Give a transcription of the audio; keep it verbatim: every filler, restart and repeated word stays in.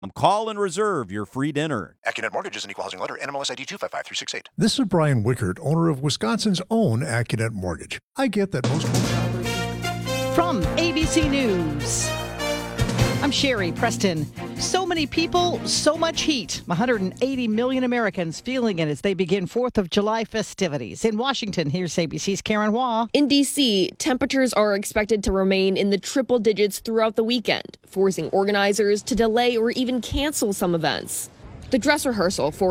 Call and reserve your free dinner. AccuNet Mortgage is an equal housing lender. N M L S I D two five five three six eight. This is Brian Wickert, owner of Wisconsin's own AccuNet Mortgage. I get that most home shoppers... From A B C News, I'm Sherry Preston. So many people, so much heat. one hundred eighty million Americans feeling it as they begin fourth of July festivities. In Washington, here's A B C's Karen Waugh. In D C, temperatures are expected to remain in the triple digits throughout the weekend, forcing organizers to delay or even cancel some events. The dress rehearsal for